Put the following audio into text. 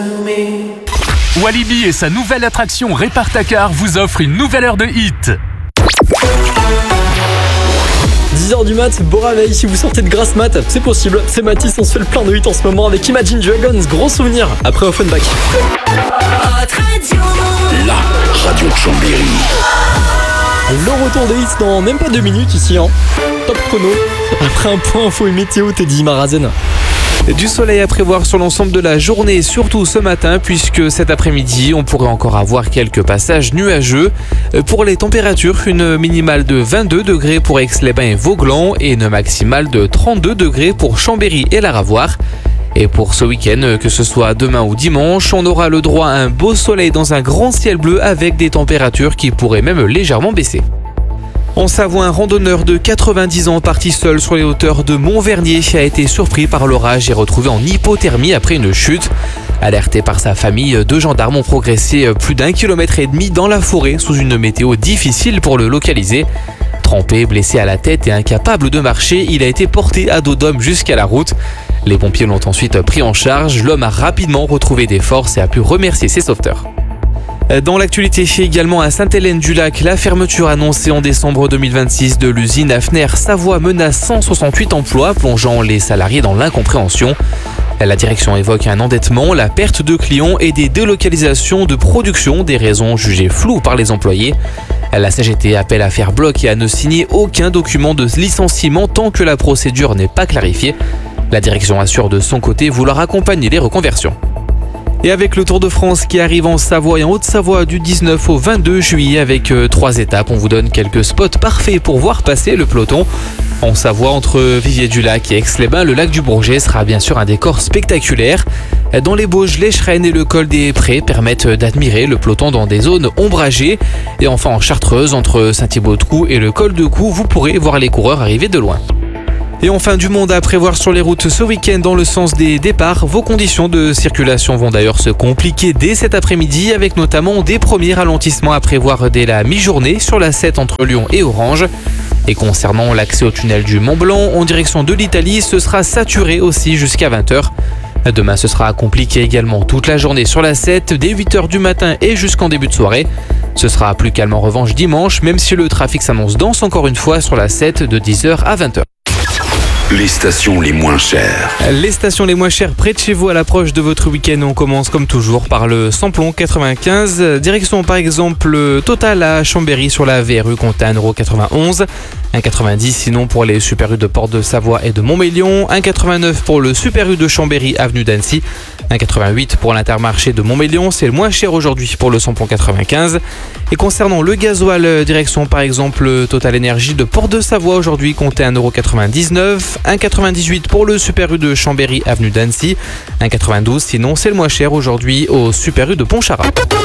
Walibi et sa nouvelle attraction Répare-ta-car vous offrent une nouvelle heure de hit. 10h du mat, beau réveil, si vous sortez de grasse mat, c'est possible, c'est Mathis, on se fait le plein de hits en ce moment avec Imagine Dragons, gros souvenir, après Offenbach. La radio de Chambéry. Le retour des hits dans même pas 2 minutes ici, top chrono, après un point info et météo, Teddy Marazen. Du soleil à prévoir sur l'ensemble de la journée, surtout ce matin, puisque cet après-midi, on pourrait encore avoir quelques passages nuageux. Pour les températures, une minimale de 22 degrés pour Aix-les-Bains et Vauglans et une maximale de 32 degrés pour Chambéry et la Ravoire. Et pour ce week-end, que ce soit demain ou dimanche, on aura le droit à un beau soleil dans un grand ciel bleu avec des températures qui pourraient même légèrement baisser. En Savoie, un randonneur de 90 ans parti seul sur les hauteurs de Montvernier a été surpris par l'orage et retrouvé en hypothermie après une chute. Alerté par sa famille, 2 gendarmes ont progressé plus d'1,5 km dans la forêt sous une météo difficile pour le localiser. Trempé, blessé à la tête et incapable de marcher, il a été porté à dos d'homme jusqu'à la route. Les pompiers l'ont ensuite pris en charge. L'homme a rapidement retrouvé des forces et a pu remercier ses sauveteurs. Dans l'actualité, également à Sainte-Hélène-du-Lac, la fermeture annoncée en décembre 2026 de l'usine Hafner Savoie menace 168 emplois, plongeant les salariés dans l'incompréhension. La direction évoque un endettement, la perte de clients et des délocalisations de production, des raisons jugées floues par les employés. La CGT appelle à faire bloc et à ne signer aucun document de licenciement tant que la procédure n'est pas clarifiée. La direction assure de son côté vouloir accompagner les reconversions. Et avec le Tour de France qui arrive en Savoie et en Haute-Savoie du 19 au 22 juillet avec 3 étapes, on vous donne quelques spots parfaits pour voir passer le peloton. En Savoie, entre Viviers-du-Lac et Aix-les-Bains, le lac du Bourget sera bien sûr un décor spectaculaire. Dans les Bauges, l'Eschrène et le col des Prés permettent d'admirer le peloton dans des zones ombragées. Et enfin en Chartreuse, entre Saint-Thibaud-de-Cou et le col de Cou, vous pourrez voir les coureurs arriver de loin. Et enfin, du monde à prévoir sur les routes ce week-end dans le sens des départs. Vos conditions de circulation vont d'ailleurs se compliquer dès cet après-midi avec notamment des premiers ralentissements à prévoir dès la mi-journée sur la 7 entre Lyon et Orange. Et concernant l'accès au tunnel du Mont-Blanc en direction de l'Italie, ce sera saturé aussi jusqu'à 20h. Demain, ce sera compliqué également toute la journée sur la 7, dès 8h du matin et jusqu'en début de soirée. Ce sera plus calme en revanche dimanche, même si le trafic s'annonce dense encore une fois sur la 7 de 10h à 20h. Les stations les moins chères. Les stations les moins chères près de chez vous à l'approche de votre week-end. On commence comme toujours par le Samplon 95. Direction par exemple Total à Chambéry sur la VRU compte à 1,91€. 1,90€ sinon pour les Super U de Porte de Savoie et de Montmélion. 1,89€ pour le Super U de Chambéry avenue d'Annecy. 1,88€ pour l'Intermarché de Montmélion. C'est le moins cher aujourd'hui pour le Samplon 95. Et concernant le gasoil, direction par exemple Total Énergie de Porte de Savoie aujourd'hui compte à 1,99€. 1,98€ pour le Super U de Chambéry avenue d'Annecy. 1,92€ sinon c'est le moins cher aujourd'hui au Super U de Pontcharrat.